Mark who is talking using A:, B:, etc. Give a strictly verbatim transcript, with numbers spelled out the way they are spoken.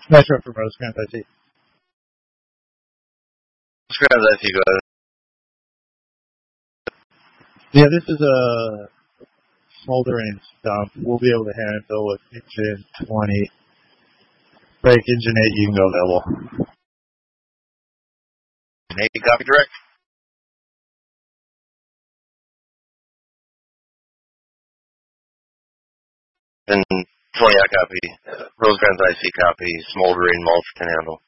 A: Metro from Rosecrans, I see.
B: Rosecrans, I see, go ahead.
A: Yeah, this is a smoldering stump. We'll be able to handle with engine twenty. Break engine eight, you can go level.
B: eight, copy direct. And twenty, I copy. Rosecrans, I see, copy. Smoldering, mulch can handle.